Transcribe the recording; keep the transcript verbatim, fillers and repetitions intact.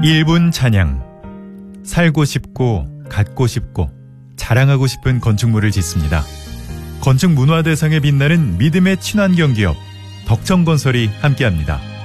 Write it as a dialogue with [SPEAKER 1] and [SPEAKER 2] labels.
[SPEAKER 1] 일 분 찬양. 살고 싶고 갖고 싶고 자랑하고 싶은 건축물을 짓습니다. 건축 문화대상에 빛나는 믿음의 친환경 기업 덕정건설이 함께합니다.